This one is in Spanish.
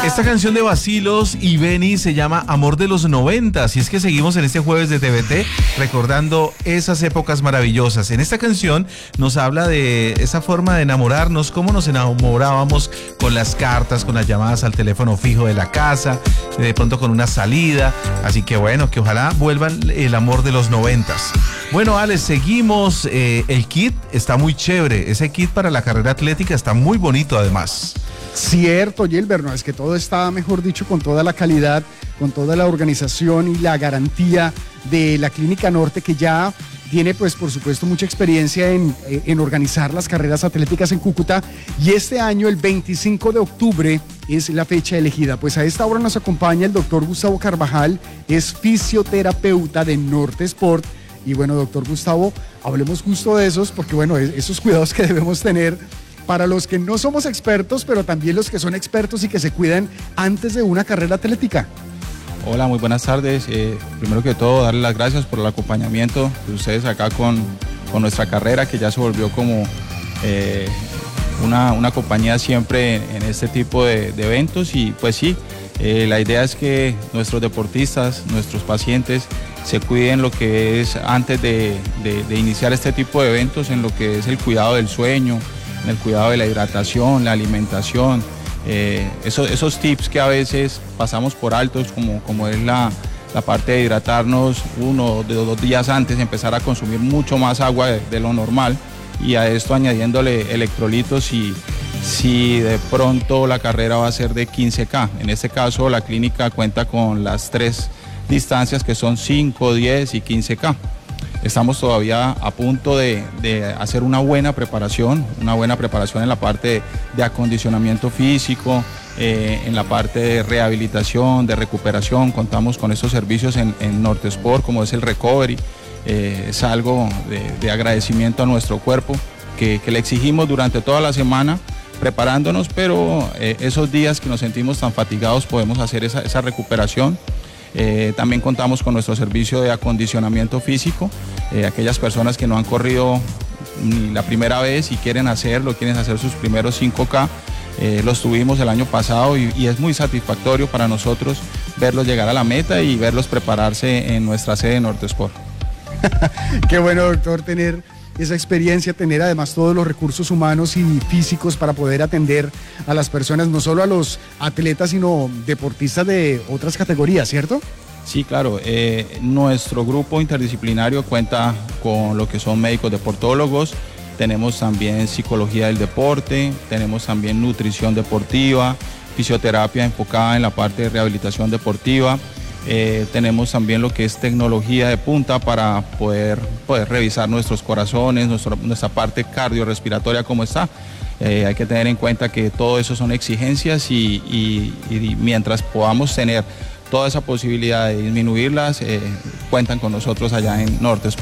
Esta canción de Bacilos y Benny se llama Amor de los 90, y es que seguimos en este jueves de TVT recordando esas épocas maravillosas. En esta canción nos habla de esa forma de enamorarnos, cómo nos enamorábamos con las cartas, con las llamadas al teléfono fijo de la casa, de pronto con una salida, así que bueno, que ojalá vuelvan el amor de los 90. Bueno, Alex, seguimos, el kit está muy chévere, ese kit para la carrera atlética está muy bonito además. Cierto, Gilbert, no, es que todo está, mejor dicho, con toda la calidad, con toda la organización y la garantía de la Clínica Norte, que ya tiene, pues, por supuesto, mucha experiencia en organizar las carreras atléticas en Cúcuta, y este año, el 25 de octubre, es la fecha elegida. Pues a esta hora nos acompaña el doctor Gustavo Carvajal, es fisioterapeuta de Norte Sport. Y bueno, doctor Gustavo, hablemos justo de esos, porque bueno, esos cuidados que debemos tener para los que no somos expertos, pero también los que son expertos y que se cuidan antes de una carrera atlética. Hola, muy buenas tardes. Primero que todo, darle las gracias por el acompañamiento de ustedes acá con nuestra carrera, que ya se volvió como una compañía siempre en este tipo de eventos. Y pues sí, la idea es que nuestros deportistas, nuestros pacientes, se cuiden lo que es antes de iniciar este tipo de eventos, en lo que es el cuidado del sueño, en el cuidado de la hidratación, la alimentación, esos tips que a veces pasamos por altos, como es la parte de hidratarnos 1 o 2 días antes, empezar a consumir mucho más agua de lo normal, y a esto añadiéndole electrolitos si de pronto la carrera va a ser de 15K. En este caso la clínica cuenta con las 3 distancias que son 5, 10 y 15K. Estamos todavía a punto de hacer una buena preparación en la parte de acondicionamiento físico, en la parte de rehabilitación, de recuperación. Contamos con estos servicios en Norte Sport, como es el recovery. Es algo de agradecimiento a nuestro cuerpo que le exigimos durante toda la semana, preparándonos, pero esos días que nos sentimos tan fatigados podemos hacer esa recuperación. También contamos con nuestro servicio de acondicionamiento físico. Aquellas personas que no han corrido ni la primera vez y quieren hacer sus primeros 5K, los tuvimos el año pasado y es muy satisfactorio para nosotros verlos llegar a la meta y verlos prepararse en nuestra sede de Norte Sport. Qué bueno, doctor, tener esa experiencia, tener además todos los recursos humanos y físicos para poder atender a las personas, no solo a los atletas, sino deportistas de otras categorías, ¿cierto? Sí, claro. Nuestro grupo interdisciplinario cuenta con lo que son médicos deportólogos, tenemos también psicología del deporte, tenemos también nutrición deportiva, fisioterapia enfocada en la parte de rehabilitación deportiva. Tenemos también lo que es tecnología de punta para poder revisar nuestros corazones, nuestra parte cardiorrespiratoria, cómo está. Hay que tener en cuenta que todo eso son exigencias y mientras podamos tener toda esa posibilidad de disminuirlas, cuentan con nosotros allá en Norte Sport.